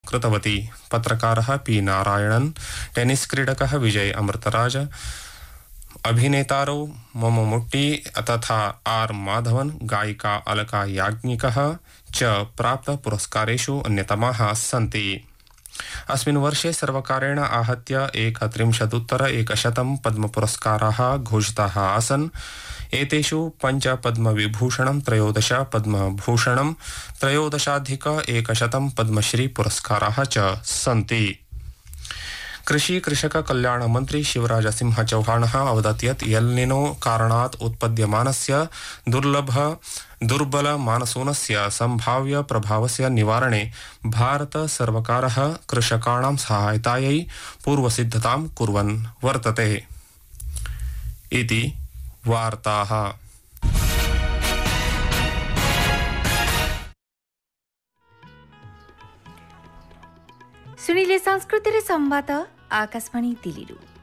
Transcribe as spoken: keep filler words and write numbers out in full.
कृतवती। पत्रकारः P Narayanan, tennis क्रीडकः Vijay Amritraj, अभिनेतारौ Mammootty तथा are Madhavan, गायिका अलका याज्ञिकः च प्राप्तपुरस्कारेषु अन्यतमाः सन्ति। अस्मिन् वर्षे सर्वकारेण आहत्य एकत्रिंशदुत्तर एकशतं पद्मपुरस्काराः घोषिताः आसन्। एतेषु पञ्च पद्मविभूषणं, त्रयोदश पद्मभूषणं, त्रयोदशाधिक एकशतं पद्मश्री पुरस्काराः च सन्ति। कृषि कृषक कल्याण मंत्री शिवराज सिंह चौहानः अवदत् यत् एल्निनो कारणात् उत्पद्यमानस्य दुर्लभ दुर्बल मानसूनस्य संभाव्य प्रभावस्य निवारणे भारत सर्वकारः कृषकाणां सहायतायै पूर्वसिद्धतां कुर्वन् वर्तते इति वार्ताः। सुनिले संस्कृतिर संवाद आकाशवाणी दिल्लीरू।